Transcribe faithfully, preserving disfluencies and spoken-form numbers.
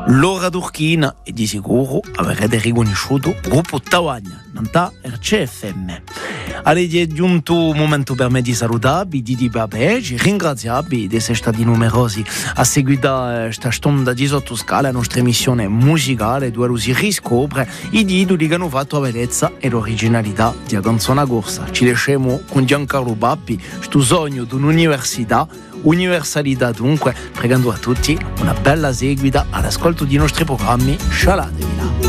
L'ora d'Urchina e di sicuro avrete riconosciuto il gruppo Tawagna, Nantà R C F M. Avete giunto un momento per me di salutarvi, di dire bene, di ringraziarvi di essere stati numerosi a seguire questa stonda di sottoscala, la nostra emissione musicale, dove si riscopre i titoli che hanno fatto la bellezza e l'originalità di canzone corsa. Ci lasciamo con Giancarlo Bappi, questo sogno di un'università, universalità dunque, pregando a tutti una bella seguita all'ascolto dei nostri programmi. Scialatevi là.